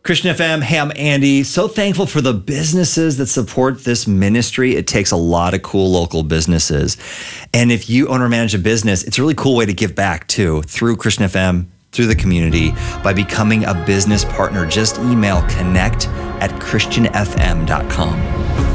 Christian FM, hey, I'm Andy. So thankful for the businesses that support this ministry. It takes a lot of cool local businesses. And if you own or manage a business, it's a really cool way to give back too, through Christian FM, through the community, by becoming a business partner. Just email connect@christianfm.com.